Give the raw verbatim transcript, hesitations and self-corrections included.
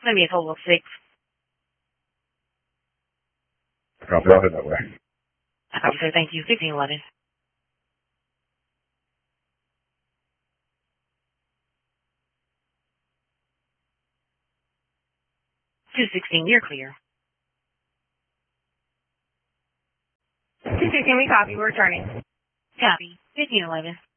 Let me a total of six. Copy, I'll head that way. I copy, sir. Thank you. sixteen eleven. two sixteen, you're clear. two sixteen, we copy. We're returning. Copy. fifteen eleven.